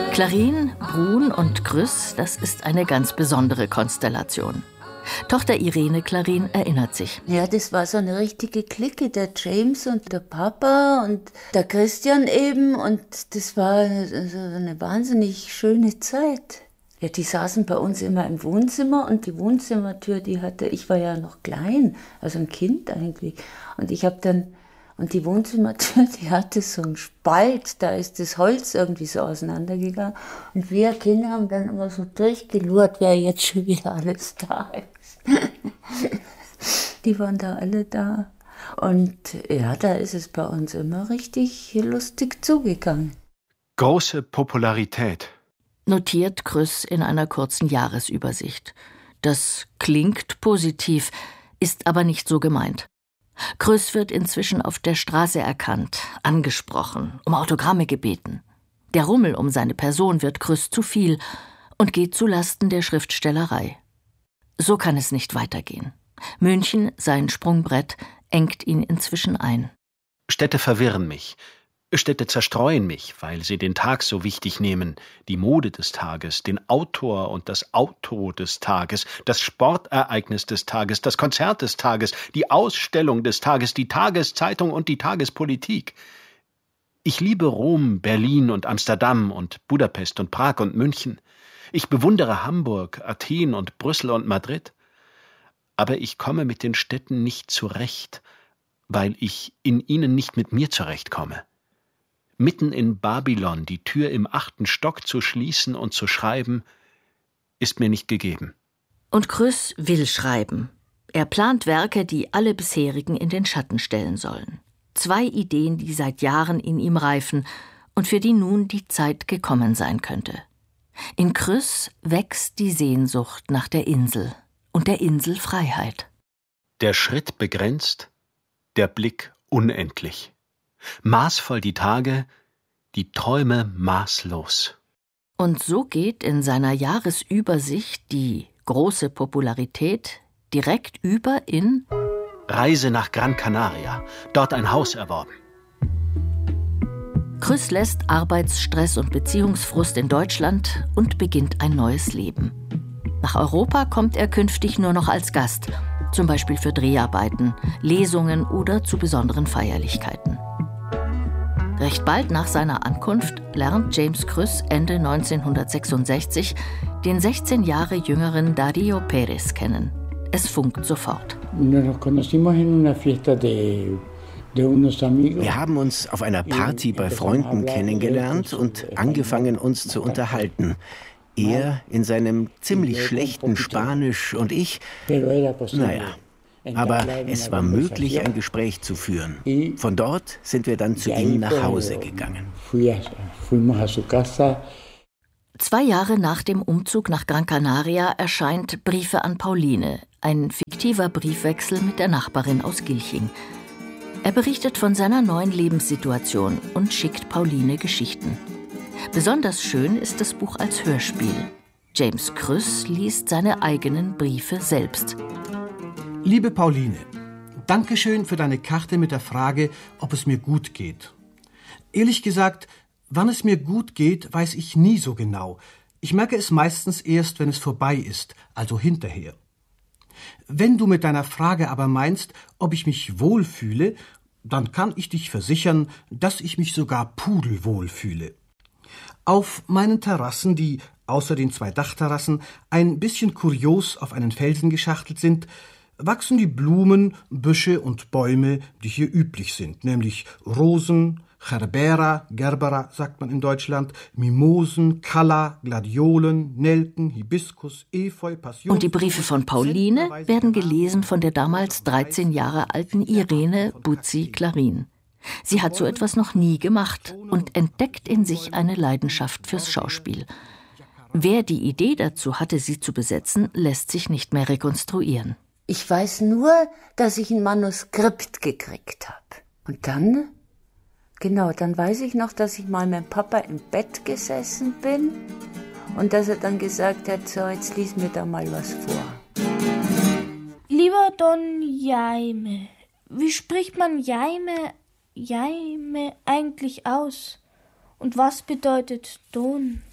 Clarin, Brun und Grüss, das ist eine ganz besondere Konstellation. Tochter Irene Clarin erinnert sich. Ja, das war so eine richtige Clique, der James und der Papa und der Christian eben. Und das war so eine wahnsinnig schöne Zeit. Ja, die saßen bei uns immer im Wohnzimmer und die Wohnzimmertür, ich war ja noch klein, also ein Kind eigentlich. Und die Wohnzimmertür, die hatte so einen Spalt, da ist das Holz irgendwie so auseinandergegangen. Und wir Kinder haben dann immer so durchgelurrt, wer jetzt schon wieder alles da ist. Die waren da alle da. Und ja, da ist es bei uns immer richtig lustig zugegangen. Große Popularität, notiert Grüss in einer kurzen Jahresübersicht. Das klingt positiv, ist aber nicht so gemeint. Grüss wird inzwischen auf der Straße erkannt, angesprochen, um Autogramme gebeten. Der Rummel um seine Person wird Grüss zu viel und geht zulasten der Schriftstellerei. So kann es nicht weitergehen. München, sein Sprungbrett, engt ihn inzwischen ein. Städte verwirren mich. Städte zerstreuen mich, weil sie den Tag so wichtig nehmen, die Mode des Tages, den Autor und das Auto des Tages, das Sportereignis des Tages, das Konzert des Tages, die Ausstellung des Tages, die Tageszeitung und die Tagespolitik. Ich liebe Rom, Berlin und Amsterdam und Budapest und Prag und München. Ich bewundere Hamburg, Athen und Brüssel und Madrid. Aber ich komme mit den Städten nicht zurecht, weil ich in ihnen nicht mit mir zurechtkomme. Mitten in Babylon die Tür im 8. Stock zu schließen und zu schreiben, ist mir nicht gegeben. Und Grüss will schreiben. Er plant Werke, die alle bisherigen in den Schatten stellen sollen. 2 Ideen, die seit Jahren in ihm reifen und für die nun die Zeit gekommen sein könnte. In Grüss wächst die Sehnsucht nach der Insel und der Inselfreiheit. Der Schritt begrenzt, der Blick unendlich. Maßvoll die Tage, die Träume maßlos. Und so geht in seiner Jahresübersicht die große Popularität direkt über in Reise nach Gran Canaria, dort ein Haus erworben. Grüss lässt Arbeitsstress und Beziehungsfrust in Deutschland und beginnt ein neues Leben. Nach Europa kommt er künftig nur noch als Gast, zum Beispiel für Dreharbeiten, Lesungen oder zu besonderen Feierlichkeiten. Recht bald nach seiner Ankunft lernt James Grüss Ende 1966 den 16 Jahre jüngeren Darío Pérez kennen. Es funkt sofort. Wir haben uns auf einer Party bei Freunden kennengelernt und angefangen, uns zu unterhalten. Er in seinem ziemlich schlechten Spanisch und ich, naja. Aber es war möglich, ein Gespräch zu führen. Von dort sind wir dann zu ihm nach Hause gegangen. 2 Jahre nach dem Umzug nach Gran Canaria erscheint Briefe an Pauline, ein fiktiver Briefwechsel mit der Nachbarin aus Gilching. Er berichtet von seiner neuen Lebenssituation und schickt Pauline Geschichten. Besonders schön ist das Buch als Hörspiel. James Grüss liest seine eigenen Briefe selbst. Liebe Pauline, Dankeschön für deine Karte mit der Frage, ob es mir gut geht. Ehrlich gesagt, wann es mir gut geht, weiß ich nie so genau. Ich merke es meistens erst, wenn es vorbei ist, also hinterher. Wenn du mit deiner Frage aber meinst, ob ich mich wohlfühle, dann kann ich dich versichern, dass ich mich sogar pudelwohl fühle. Auf meinen Terrassen, die außer den 2 Dachterrassen ein bisschen kurios auf einen Felsen geschachtelt sind, wachsen die Blumen, Büsche und Bäume, die hier üblich sind, nämlich Rosen, Gerbera sagt man in Deutschland, Mimosen, Kalla, Gladiolen, Nelken, Hibiskus, Efeu, Passion. Und die Briefe von Pauline werden gelesen von der damals 13 Jahre alten Irene Butzi Clarin. Sie hat so etwas noch nie gemacht und entdeckt in sich eine Leidenschaft fürs Schauspiel. Wer die Idee dazu hatte, sie zu besetzen, lässt sich nicht mehr rekonstruieren. Ich weiß nur, dass ich ein Manuskript gekriegt habe. Und dann weiß ich noch, dass ich mal mit dem Papa im Bett gesessen bin und dass er dann gesagt hat, so, jetzt lies mir da mal was vor. Lieber Don Jaime, wie spricht man Jaime eigentlich aus? Und was bedeutet Don?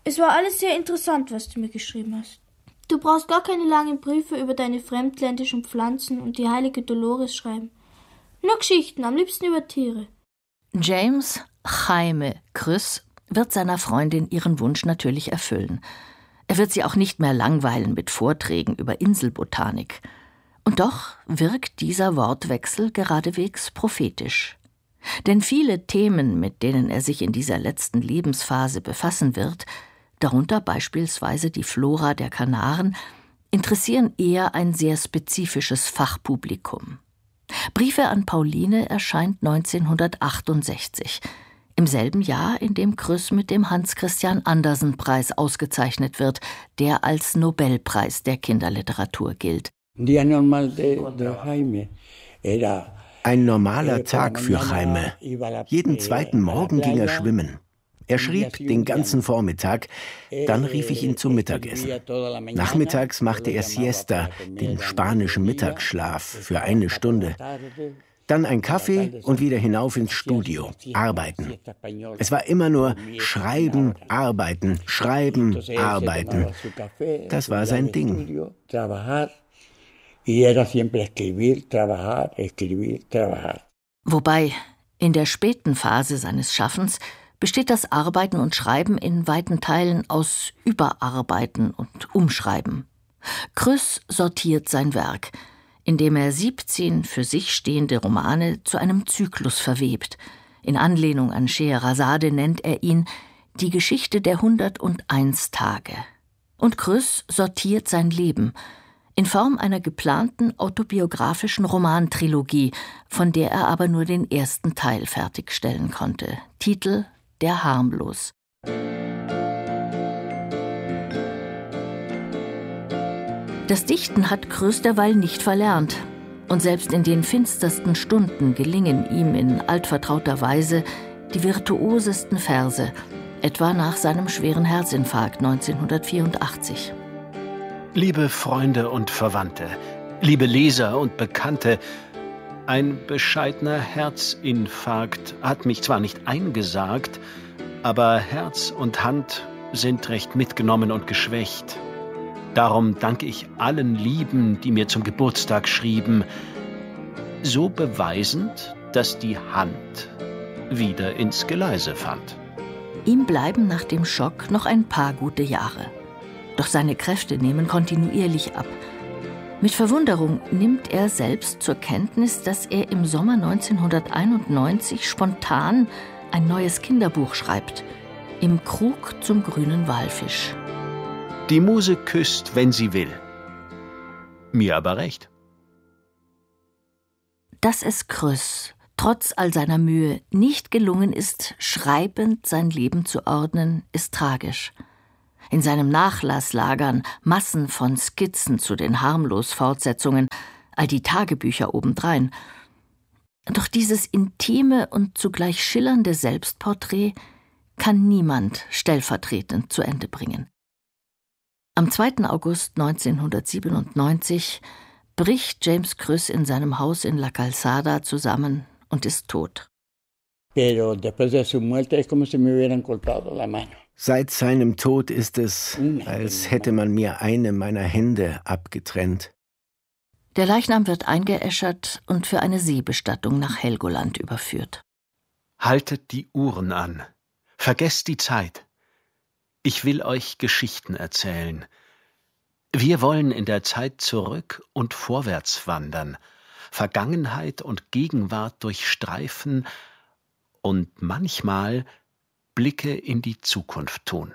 Es war alles sehr interessant, was du mir geschrieben hast. Du brauchst gar keine langen Briefe über deine fremdländischen Pflanzen und die heilige Dolores schreiben. Nur Geschichten, am liebsten über Tiere. James Jaime Krüss wird seiner Freundin ihren Wunsch natürlich erfüllen. Er wird sie auch nicht mehr langweilen mit Vorträgen über Inselbotanik. Und doch wirkt dieser Wortwechsel geradewegs prophetisch. Denn viele Themen, mit denen er sich in dieser letzten Lebensphase befassen wird, darunter beispielsweise die Flora der Kanaren, interessieren eher ein sehr spezifisches Fachpublikum. Briefe an Pauline erscheint 1968, im selben Jahr, in dem Krüss mit dem Hans-Christian-Andersen-Preis ausgezeichnet wird, der als Nobelpreis der Kinderliteratur gilt. Ein normaler Tag für Jaime. Jeden zweiten Morgen ging er schwimmen. Er schrieb den ganzen Vormittag, dann rief ich ihn zum Mittagessen. Nachmittags machte er Siesta, den spanischen Mittagsschlaf, für 1 Stunde. Dann ein Kaffee und wieder hinauf ins Studio, arbeiten. Es war immer nur Schreiben, Arbeiten, Schreiben, Arbeiten. Das war sein Ding. Wobei, in der späten Phase seines Schaffens besteht das Arbeiten und Schreiben in weiten Teilen aus Überarbeiten und Umschreiben. Krüss sortiert sein Werk, indem er 17 für sich stehende Romane zu einem Zyklus verwebt. In Anlehnung an Scheherazade nennt er ihn die Geschichte der 101 Tage. Und Krüss sortiert sein Leben in Form einer geplanten autobiografischen Romantrilogie, von der er aber nur den ersten Teil fertigstellen konnte. Titel: Der Harmlos. Das Dichten hat Krüss derweil nicht verlernt. Und selbst in den finstersten Stunden gelingen ihm in altvertrauter Weise die virtuosesten Verse, etwa nach seinem schweren Herzinfarkt 1984. Liebe Freunde und Verwandte, liebe Leser und Bekannte, ein bescheidener Herzinfarkt hat mich zwar nicht eingesagt, aber Herz und Hand sind recht mitgenommen und geschwächt. Darum danke ich allen Lieben, die mir zum Geburtstag schrieben, so beweisend, dass die Hand wieder ins Geleise fand. Ihm bleiben nach dem Schock noch ein paar gute Jahre. Doch seine Kräfte nehmen kontinuierlich ab. Mit Verwunderung nimmt er selbst zur Kenntnis, dass er im Sommer 1991 spontan ein neues Kinderbuch schreibt. Im Krug zum grünen Walfisch. Die Muse küsst, wenn sie will. Mir aber recht. Dass es Krüss trotz all seiner Mühe nicht gelungen ist, schreibend sein Leben zu ordnen, ist tragisch. In seinem Nachlass lagern Massen von Skizzen zu den Harmlos-Fortsetzungen, all die Tagebücher obendrein. Doch dieses intime und zugleich schillernde Selbstporträt kann niemand stellvertretend zu Ende bringen. Am 2. August 1997 bricht James Krüss in seinem Haus in La Calzada zusammen und ist tot. Seit seinem Tod ist es, als hätte man mir eine meiner Hände abgetrennt. Der Leichnam wird eingeäschert und für eine Seebestattung nach Helgoland überführt. Haltet die Uhren an. Vergesst die Zeit. Ich will euch Geschichten erzählen. Wir wollen in der Zeit zurück und vorwärts wandern, Vergangenheit und Gegenwart durchstreifen und manchmal Blicke in die Zukunft tun.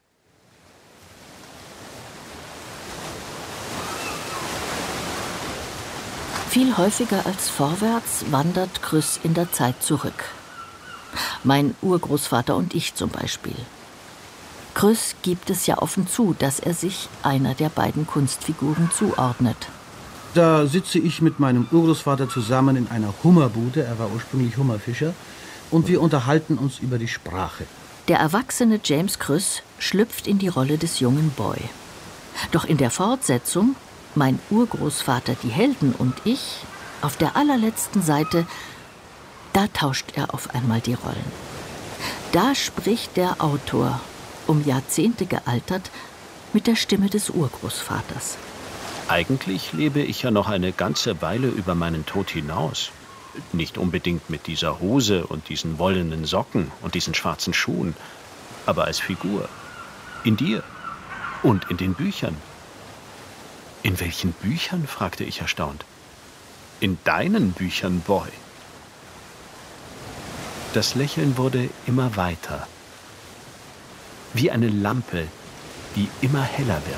Viel häufiger als vorwärts wandert Krüss in der Zeit zurück. Mein Urgroßvater und ich zum Beispiel. Krüss gibt es ja offen zu, dass er sich einer der beiden Kunstfiguren zuordnet. Da sitze ich mit meinem Urgroßvater zusammen in einer Hummerbude, er war ursprünglich Hummerfischer, und wir unterhalten uns über die Sprache. Der erwachsene James Krüss schlüpft in die Rolle des jungen Boy. Doch in der Fortsetzung, mein Urgroßvater, die Helden und ich, auf der allerletzten Seite, da tauscht er auf einmal die Rollen. Da spricht der Autor um Jahrzehnte gealtert, mit der Stimme des Urgroßvaters. Eigentlich lebe ich ja noch eine ganze Weile über meinen Tod hinaus. Nicht unbedingt mit dieser Hose und diesen wollenen Socken und diesen schwarzen Schuhen, aber als Figur. In dir und in den Büchern. In welchen Büchern? Fragte ich erstaunt. In deinen Büchern, Boy. Das Lächeln wurde immer weiter. Wie eine Lampe, die immer heller wird.